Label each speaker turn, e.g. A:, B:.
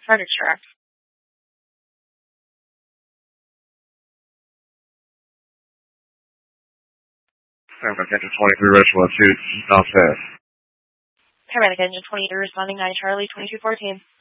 A: Fredericksburg.
B: Paramedic Engine 23, Richmond 2, downstairs.
A: Paramedic Engine 23 responding 9 Charlie 2214.